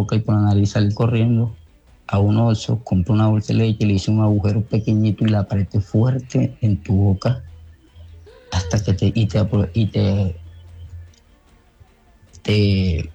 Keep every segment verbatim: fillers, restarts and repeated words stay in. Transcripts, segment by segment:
boca y por la nariz, salí corriendo a un Oxxo, compré una bolsa de leche, le hice un agujero pequeñito y la apreté fuerte en tu boca hasta que te, y te, y te, te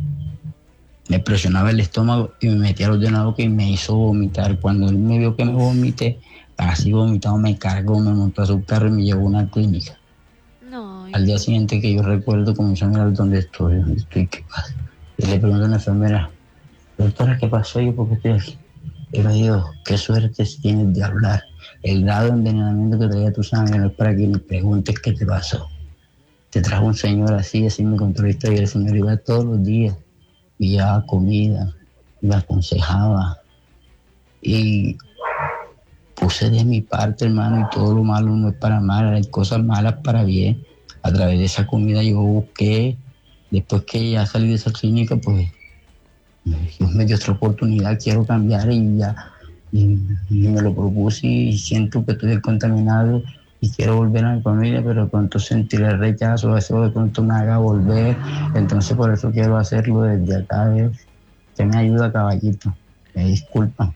me presionaba el estómago y me metía los dedos en la boca y me hizo vomitar. Cuando él me vio que me vomité, así vomitado, me cargó, me montó a su carro y me llevó a una clínica. No, Al día siguiente que yo recuerdo, comenzó a mirar dónde estoy, dónde estoy, qué pasa. Y le pregunto a la enfermera, doctora, ¿qué pasó? Yo, ¿por qué estoy aquí? Y le digo, qué suerte tienes de hablar. El grado de envenenamiento que traía tu sangre no es para que me preguntes qué te pasó. Te trajo un señor así, así me contó la historia. Y el señor iba todos los días, me llevaba comida, me aconsejaba. Y puse de mi parte, hermano, y todo lo malo no es para mal, hay cosas malas para bien. A través de esa comida yo busqué, después que ya salí de esa clínica, pues Dios me dio otra oportunidad, quiero cambiar y ya, y, y me lo propuse y siento que estoy contaminado y quiero volver a mi familia, pero de pronto sentir el rechazo, eso de pronto me haga volver, entonces por eso quiero hacerlo desde acá, ¿eh? Que me ayuda, caballito, me disculpa.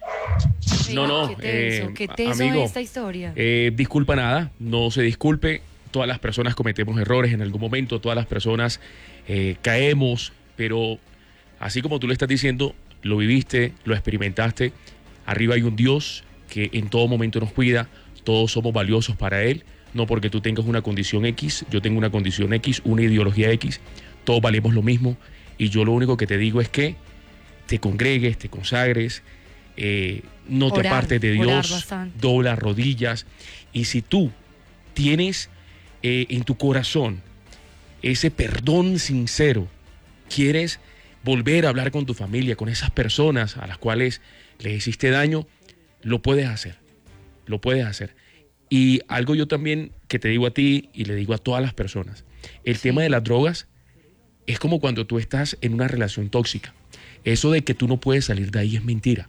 No, no, qué teso, eh, qué teso amigo, esta historia. eh, disculpa nada, no se disculpe. Todas las personas cometemos errores en algún momento, todas las personas eh, caemos, pero así como tú le estás diciendo, lo viviste, lo experimentaste. Arriba hay un Dios que en todo momento nos cuida, todos somos valiosos para Él, no porque tú tengas una condición X, yo tengo una condición X, una ideología X, todos valemos lo mismo, y yo lo único que te digo es que te congregues, te consagres, eh, no te Orar, apartes de orar Dios, bastante. dobla rodillas, y si tú tienes eh, en tu corazón ese perdón sincero, quieres volver a hablar con tu familia, con esas personas a las cuales le hiciste daño, lo puedes hacer, lo puedes hacer. Y algo yo también que te digo a ti y le digo a todas las personas, el Sí. tema de las drogas es como cuando tú estás en una relación tóxica. Eso de que tú no puedes salir de ahí es mentira.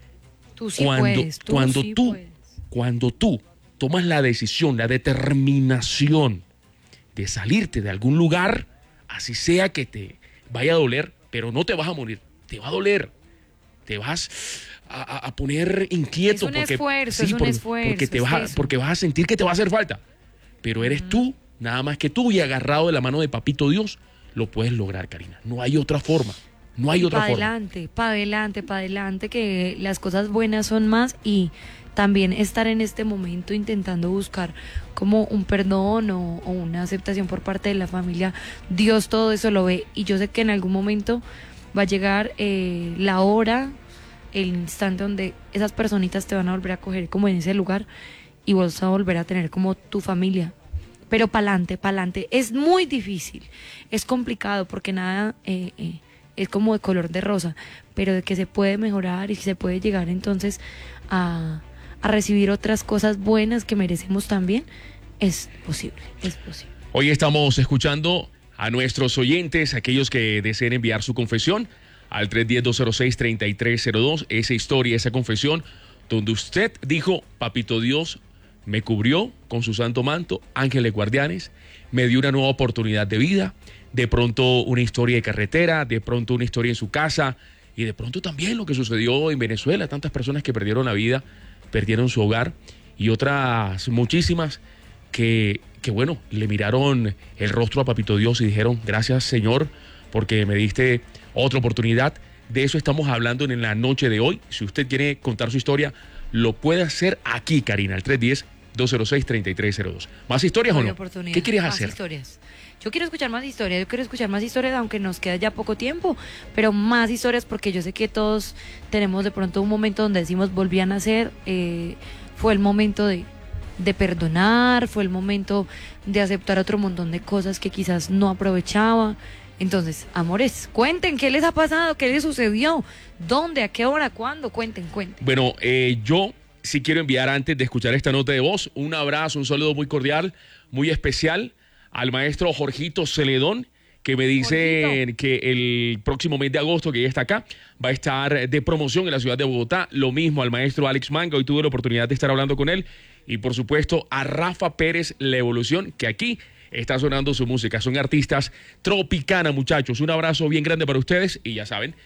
Tú sí Cuando, puedes, tú cuando sí tú, puedes. cuando tú tomas la decisión, la determinación de salirte de algún lugar, así sea que te vaya a doler, pero no te vas a morir, te va a doler, te vas a, a- a poner inquieto. Es un porque, esfuerzo, sí, es un por- esfuerzo, porque, te es vas a, eso. porque vas a sentir que te va a hacer falta, pero eres tú, nada más que tú, y agarrado de la mano de Papito Dios, lo puedes lograr, Karina. No hay otra forma, no hay otra Para forma. adelante, para adelante, para adelante, que las cosas buenas son más y también estar en este momento intentando buscar como un perdón o, o una aceptación por parte de la familia. Dios todo eso lo ve y yo sé que en algún momento va a llegar eh, la hora, el instante donde esas personitas te van a volver a coger como en ese lugar y vos a volver a tener como tu familia. Pero pa'lante, pa'lante. Es muy difícil, es complicado porque nada eh, eh, es como de color de rosa, pero de que se puede mejorar y se puede llegar entonces a, a recibir otras cosas buenas que merecemos también, es posible, es posible. Hoy estamos escuchando a nuestros oyentes, aquellos que deseen enviar su confesión al tres uno cero, dos cero seis, tres tres cero dos, esa historia, esa confesión, donde usted dijo, Papito Dios me cubrió con su santo manto, ángeles guardianes, me dio una nueva oportunidad de vida, de pronto una historia de carretera, de pronto una historia en su casa, y de pronto también lo que sucedió en Venezuela, tantas personas que perdieron la vida, perdieron su hogar, y otras muchísimas que, que bueno, le miraron el rostro a Papito Dios y dijeron, gracias Señor, porque me diste otra oportunidad. De eso estamos hablando en la noche de hoy. Si usted quiere contar su historia, lo puede hacer aquí, Karina, al tres uno cero, dos cero seis, tres tres cero dos. ¿Más historias o Doy no? oportunidad. ¿Qué quieres Más hacer? historias. Yo quiero escuchar más historias, yo quiero escuchar más historias, aunque nos queda ya poco tiempo, pero más historias porque yo sé que todos tenemos de pronto un momento donde decimos volví a nacer, eh, fue el momento de, de perdonar, fue el momento de aceptar otro montón de cosas que quizás no aprovechaba. Entonces, amores, cuenten qué les ha pasado, qué les sucedió, dónde, a qué hora, cuándo, cuenten, cuenten. Bueno, eh, yo sí quiero enviar antes de escuchar esta nota de voz un abrazo, un saludo muy cordial, muy especial al maestro Jorgito Celedón, que me dice que el próximo mes de agosto, que ya está acá, va a estar de promoción en la ciudad de Bogotá. Lo mismo al maestro Alex Manga, hoy tuve la oportunidad de estar hablando con él. Y por supuesto a Rafa Pérez, La Evolución, que aquí está sonando su música. Son artistas Tropicana, muchachos. Un abrazo bien grande para ustedes y ya saben